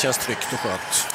känns tryggt och skönt.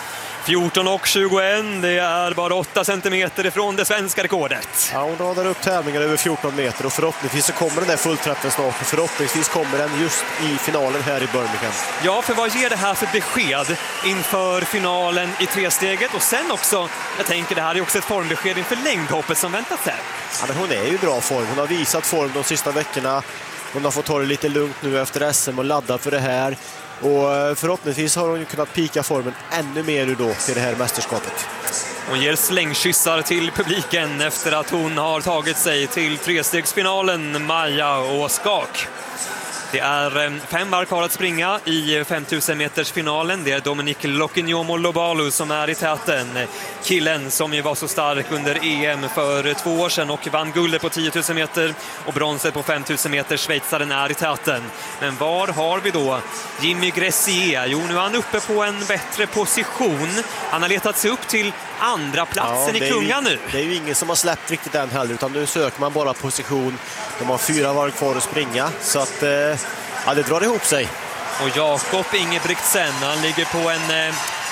14,21, det är bara 8 centimeter ifrån det svenska rekordet. Ja, hon radar upp tävlingar över 14 meter och förhoppningsvis så kommer den där fullträffen snart och förhoppningsvis kommer den just i finalen här i Birmingham. Ja, för vad ger det här för besked inför finalen i tresteget och sen också, jag tänker det här är också ett formbesked inför längdhoppet som väntas här. Ja, men hon är ju i bra form, hon har visat form de sista veckorna. Hon har fått ta det lite lugnt nu efter SM och ladda för det här. Och förhoppningsvis har hon ju kunnat pika formen ännu mer nu då till det här mästerskapet. Hon ger slängkyssar till publiken efter att hon har tagit sig till trestegsfinalen, Maja Åskak. Det är 5 varv kvar att springa i 5000 meters finalen. Det är Dominique Lokinyomo-Lobalu som är i täten. Killen som ju var så stark under EM för 2 år sedan och vann guldet på 10 000 meter och bronset på 5000 meter. Schweizaren är i täten. Men var har vi då Jimmy Gressier? Jo, nu är han uppe på en bättre position. Han har letat sig upp till andra platsen i klungan nu. Det är ju ingen som har släppt riktigt den heller, utan nu söker man bara position. De har 4 varv kvar att springa, så att ja, det drar ihop sig. Och Jakob Ingebrigtsen, han ligger på en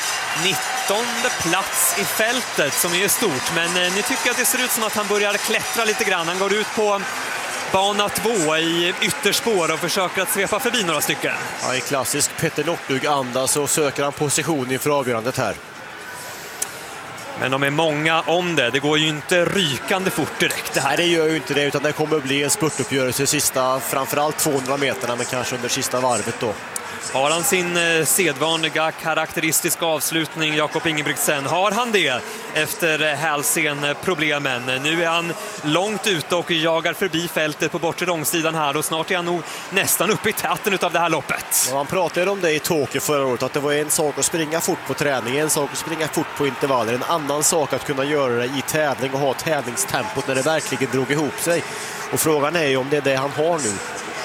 19:e plats i fältet som är stort. Men ni tycker att det ser ut som att han börjar klättra lite grann. Han går ut på bana 2 i ytterspår och försöker att svepa förbi några stycken. Ja, i klassisk Petter Northug-anda så söker han position inför avgörandet här. Men de är många om det. Det går ju inte rykande fort direkt det här. Nej, det gör ju inte det, utan det kommer att bli en spurtuppgörelse sista, framförallt 200 meterna, men kanske under sista varvet då. Har han sin sedvanliga karaktäristiska avslutning, Jakob Ingebrigtsen? Har han det efter hälsenproblemen? Nu är han långt ute och jagar förbi fältet på bortre långsidan här och snart är han nog nästan uppe i täten av det här loppet. Ja, han pratade om det i Tokyo förra året, att det var en sak att springa fort på träning, en sak att springa fort på intervaller, en annan sak att kunna göra det i tävling och ha tävlingstempot när det verkligen drog ihop sig. Och frågan är ju om det är det han har nu.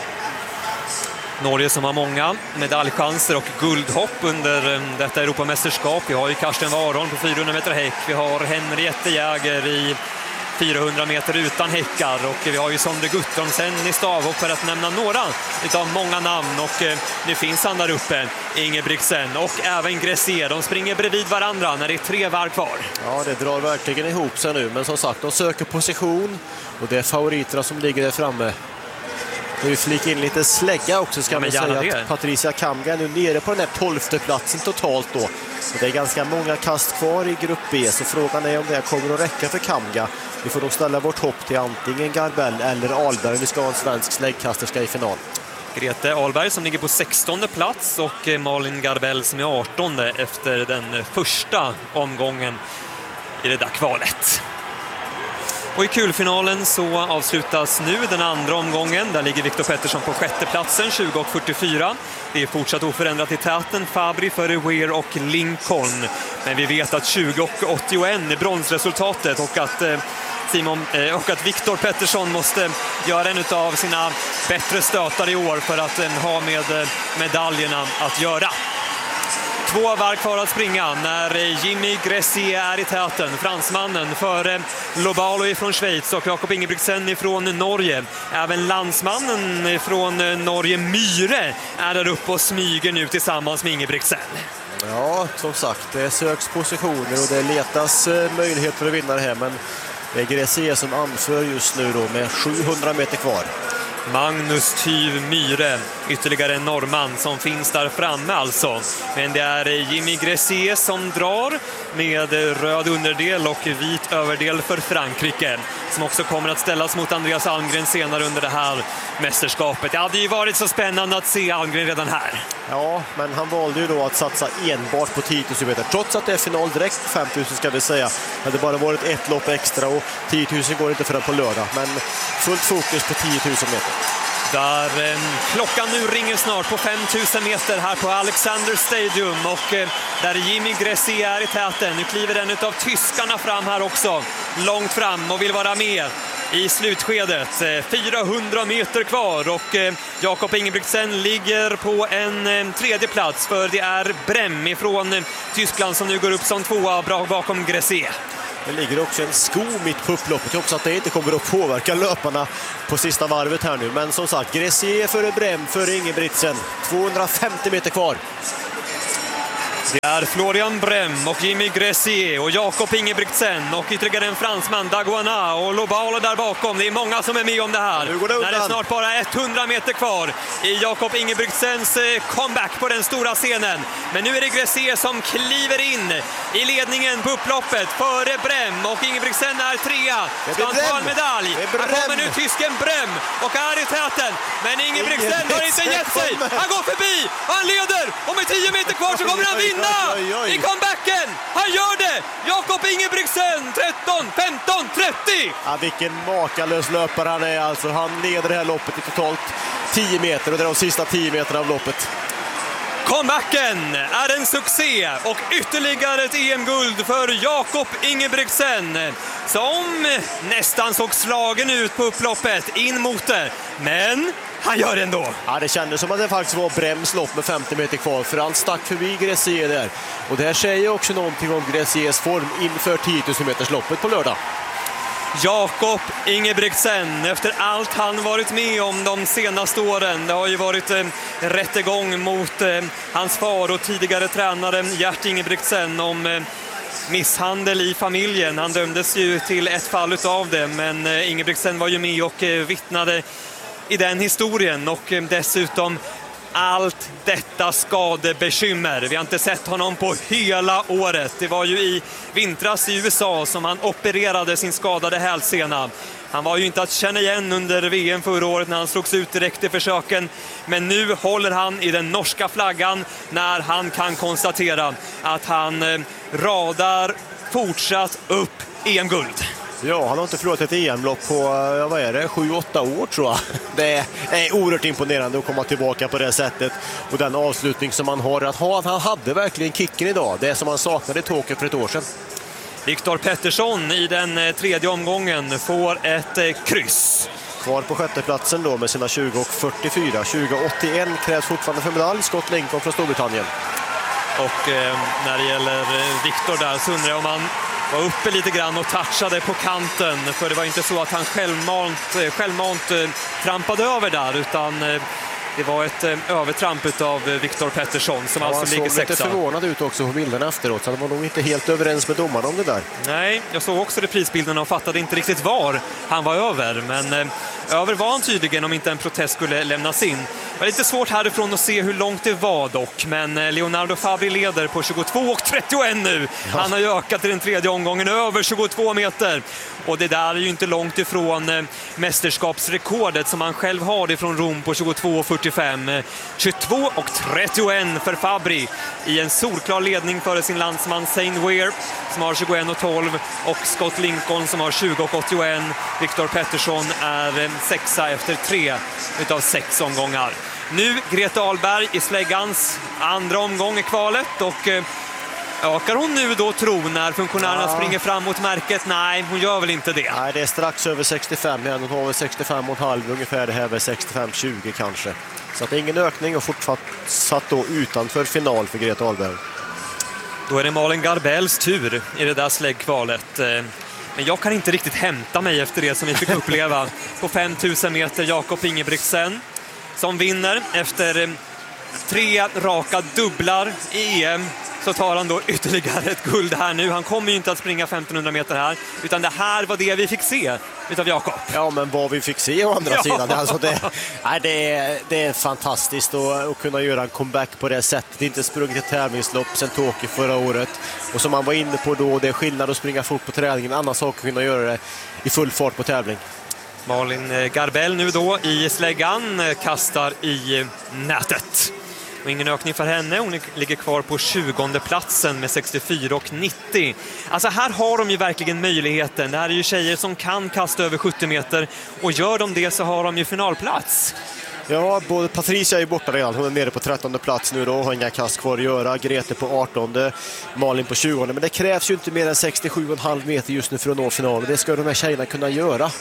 Norge som har många medaljchanser och guldhopp under detta Europamästerskap. Vi har ju Karsten Warholm på 400 meter häck. Vi har Henriette Jäger i 400 meter utan häckar. Och vi har ju Sondre Guttormsen i stavhopp för att nämna några utav många namn. Och nu finns han där uppe, Ingebrigtsen och även Gressier. De springer bredvid varandra när det är 3 varv kvar. Ja, det drar verkligen ihop sig nu. Men som sagt, de söker position och det är favoriterna som ligger där framme. Vi flikar in lite slägga också, ska man säga att Patricia Kamga är nu nere på den här 12:e platsen totalt då. Och det är ganska många kast kvar i grupp B, så frågan är om det kommer att räcka för Kamga. Vi får nog ställa vårt hopp till antingen Garbell eller Ahlberg. Vi ska ha en svensk släggkasterska i final. Grete Ahlberg som ligger på 16:e plats och Malin Garbell som är 18:e efter den första omgången i det där kvalet. Och i kulfinalen så avslutas nu den andra omgången. Där ligger Viktor Pettersson på 6:e platsen, 20,44. Det är fortsatt oförändrat i täten. Fabri före Weir och Lincoln. Men vi vet att 20,81 är bronsresultatet och att Viktor Pettersson måste göra en av sina bättre stötar i år för att ha med medaljerna att göra. 2 varv kvar att springa när Jimmy Gressier är i täten. Fransmannen för Lobalu från Schweiz och Jakob Ingebrigtsen från Norge. Även landsmannen från Norge, Myhre, är där uppe och smyger nu tillsammans med Ingebrigtsen. Ja, som sagt, det söks positioner och det letas möjligheter att vinna det här, men det är Gressier som anför just nu då med 700 meter kvar. Magnus Tyv Myhre, ytterligare en norrman som finns där framme alltså. Men det är Jimmy Gressier som drar med röd underdel och vit överdel för Frankrike, som också kommer att ställas mot Andreas Almgren senare under det här mästerskapet. Det hade ju varit så spännande att se Almgren redan här. Ja, men han valde ju då att satsa enbart på 10 000 meter. Trots att det är final direkt 5 000 ska vi säga. Det hade bara varit ett lopp extra och 10 000 går inte förrän på lördag. Men fullt fokus på 10 000 meter. Där klockan nu ringer snart på 5000 meter här på Alexander Stadium och där Jimmy Gressier är i täten. Nu kliver en av tyskarna fram här också, långt fram och vill vara med i slutskedet. 400 meter kvar och Jakob Ingebrigtsen ligger på en 3:e plats, för det är Brem ifrån Tyskland som nu går upp som 2:a bra bakom Gressier. Det ligger också en sko mitt på upploppet, också att det inte kommer att påverka löparna på sista varvet här nu. Men som sagt, Gressier före Brem, före Ingebrigtsen. 250 meter kvar. Det är Florian Brem och Jimmy Gressier och Jakob Ingebrigtsen och ytterligare en fransman, Daguana och Lobalo där bakom. Det är många som är med om det här. När det är snart bara 100 meter kvar i Jakob Ingebrigtsens comeback på den stora scenen. Men nu är det Gressier som kliver in i ledningen på upploppet före Brem och Ingebrigtsen är trea. Ska han ta en medalj? Här kommer nu tysken Brem och är i täten. Men Ingebrigtsen har inte gett sig. Han går förbi. Han leder. Och med 10 meter kvar så kommer han vinna i comebacken. Han gör det. Jakob Ingebrigtsen 13, 15, 30. Ja, vilken makalös löpare han är alltså. Han leder det här loppet i totalt 10 meter och det är de sista 10 meterna av loppet. Comebacken är en succé och ytterligare ett EM-guld för Jakob Ingebrigtsen som nästan såg slagen ut på upploppet in mot det. Men han gör det ändå. Ja, det kändes som att det faktiskt var Brems lopp med 50 meter kvar för han stack förbi Gressier där. Och det här säger också någonting om Gressiers form inför 10 000 meters loppet på lördag. Jakob Ingebrigtsen, efter allt han varit med om de senaste åren. Det har ju varit rättegång mot hans far och tidigare tränare Gert Ingebrigtsen om misshandel i familjen. Han dömdes ju till ett fall utav det, men Ingebrigtsen var ju med och vittnade i den historien och dessutom allt detta skadebekymmer. Vi har inte sett honom på hela året. Det var ju i vintras i USA som han opererade sin skadade hälsena. Han var ju inte att känna igen under VM förra året när han slogs ut direkt i försöken. Men nu håller han i den norska flaggan när han kan konstatera att han radar fortsatt upp EM-guld. Ja, han har inte förlorat ett EM-lopp på, 7-8 år tror jag. Det är oerhört imponerande att komma tillbaka på det sättet. Och den avslutning som han har att ha, han hade verkligen kicken idag. Det som han saknade i Tokyo för ett år sedan. Viktor Pettersson i den tredje omgången får ett kryss. Kvar på sjätteplatsen då med sina 20:44. 20:81 krävs fortfarande för medalj. Scott Lincoln från Storbritannien. Och när det gäller Viktor där så undrar jag om han var uppe lite grann och touchade på kanten. För det var inte så att han självmant trampade över där, utan det var ett övertramp av Viktor Pettersson som alltså ligger sexa. Han såg lite förvånad ut också på bilderna efteråt, så han var nog inte helt överens med domarna om det där. Nej, jag såg också reprisbilderna och fattade inte riktigt var han var över. Men över var han tydligen om inte en protest skulle lämnas in. Det var lite svårt härifrån att se hur långt det var dock. Men Leonardo Fabri leder på 22:31 nu. Ja. Han har ju ökat i den tredje omgången över 22 meter. Och det där är ju inte långt ifrån mästerskapsrekordet som han själv har ifrån Rom på 22:45. 22:31 för Fabri i en solklar ledning före sin landsman Zane Weir som har 21:12 och Scott Lincoln som har 20:81. Viktor Pettersson är sexa efter 3 utav 6 omgångar. Nu Greta Ahlberg i släggans andra omgång i kvalet och ökar hon nu då tro när funktionärerna springer fram mot märket? Nej, hon gör väl inte det. Nej, det är strax över 65. Hon har väl 65,5 ungefär. Det här är väl 65,20 kanske. Så att det är ingen ökning och fortsatt då utanför final för Greta Ahlberg. Då är det Malin Garbells tur i det där släggkvalet. Men jag kan inte riktigt hämta mig efter det som vi fick uppleva på 5000 meter. Jakob Ingebrigtsen som vinner efter 3 raka dubblar i EM. Så tar han då ytterligare ett guld här nu. Han kommer ju inte att springa 1500 meter här, utan det här var det vi fick se utav Jakob. Ja, men vad vi fick se å andra sidan. Alltså det är fantastiskt att kunna göra en comeback på det sättet. Inte sprungit ett tävlingslopp sedan Tokyo förra året. Och som man var inne på då, det är skillnad att springa fort på träningen. Annan sak att kunna göra det i full fart på tävling. Malin Garbell nu då i släggan kastar i nätet. Och ingen ökning för henne, hon ligger kvar på 20:e platsen med 64,90. Alltså här har de ju verkligen möjligheten. Det här är ju tjejer som kan kasta över 70 meter och gör de det så har de ju finalplats. Ja, både Patricia är borta redan. Hon är nere på 13:e plats nu då. Har inga kast kvar att göra. Grete på 18:e, Malin på 20:e. Men det krävs ju inte mer än 67,5 meter just nu för att nå finalen. Det ska de här tjejerna kunna göra.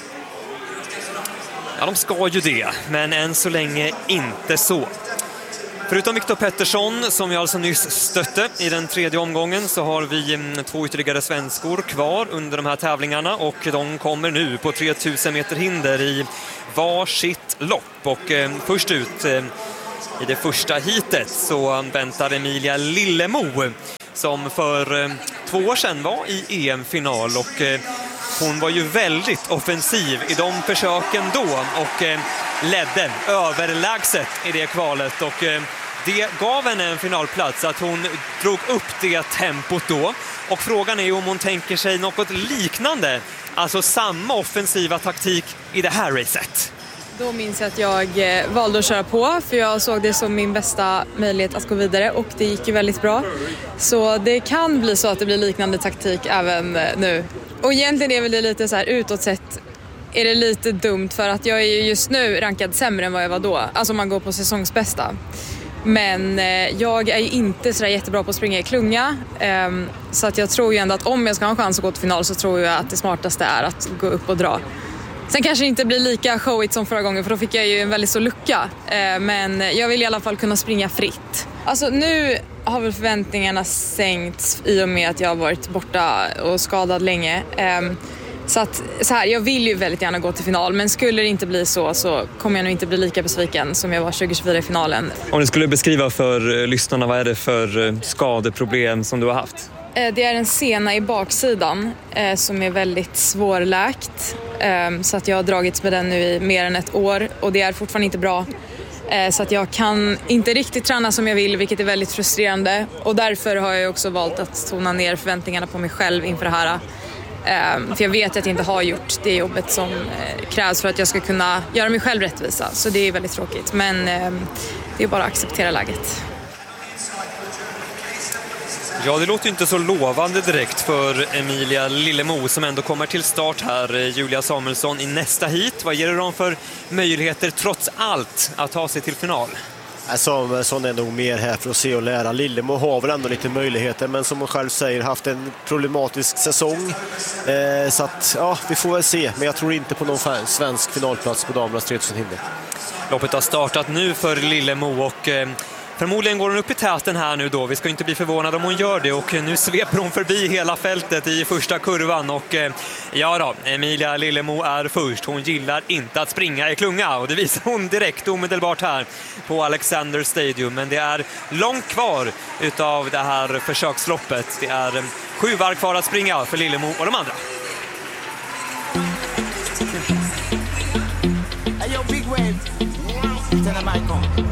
Ja, de ska ju det. Men än så länge inte så. Förutom Viktor Pettersson som vi alltså nyss stötte i den tredje omgången så har vi 2 ytterligare svenskor kvar under de här tävlingarna och de kommer nu på 3000 meter hinder i varsitt lopp. Och först ut I det första heatet så väntar Emilia Lillemo som för 2 år sedan var i EM-final och hon var ju väldigt offensiv i de försöken då och ledde överlägset i det kvalet och det gav henne en finalplats att hon drog upp det tempot då och frågan är om hon tänker sig något liknande, alltså samma offensiva taktik i det här racet. Då minns jag att jag valde att köra på för jag såg det som min bästa möjlighet att gå vidare och det gick ju väldigt bra. Så det kan bli så att det blir liknande taktik även nu. Och egentligen är väl det lite så här utåt sett är det lite dumt för att jag är ju just nu rankad sämre än vad jag var då. Alltså man går på säsongsbästa. Men jag är ju inte så jättebra på att springa i klunga. Så att jag tror ju ändå att om jag ska ha en chans att gå till final så tror jag att det smartaste är att gå upp och dra. Sen kanske det inte blir lika showigt som förra gången för då fick jag ju en väldigt stor lucka. Men jag vill i alla fall kunna springa fritt. Alltså nu har väl förväntningarna sänkts i och med att jag har varit borta och skadad länge. Så att så här, jag vill ju väldigt gärna gå till final men skulle det inte bli så kommer jag nog inte bli lika besviken som jag var 2024 i finalen. Om du skulle beskriva för lyssnarna, vad är det för skadeproblem som du har haft? Det är en sena i baksidan som är väldigt svårläkt. Så att jag har dragits med den nu i mer än 1 år och det är fortfarande inte bra. Så att jag kan inte riktigt träna som jag vill, vilket är väldigt frustrerande. Och därför har jag också valt att tona ner förväntningarna på mig själv inför det här. För jag vet att jag inte har gjort det jobbet som krävs för att jag ska kunna göra mig själv rättvisa. Så det är väldigt tråkigt, men det är bara att acceptera läget. Ja, det låter inte så lovande direkt för Emilia Lillemo som ändå kommer till start här. Julia Samuelsson i nästa hit. Vad ger det dem för möjligheter trots allt att ta sig till final? Samuelsson är nog mer här för att se och lära. Lillemo har väl ändå lite möjligheter men som hon själv säger haft en problematisk säsong. Så att ja, vi får väl se. Men jag tror inte på någon svensk finalplats på damernas 3000 hinder. Loppet har startat nu för Lillemo och förmodligen går hon upp i täten här nu då. Vi ska inte bli förvånade om hon gör det och nu sveper hon förbi hela fältet i första kurvan och ja då, Emilia Lillemo är först. Hon gillar inte att springa i klunga och det visar hon direkt omedelbart här på Alexander Stadium. Men det är långt kvar utav det här försöksloppet. Det är 7 varv kvar att springa för Lillemo och de andra. Hey, yo, big wave. Tell them I come.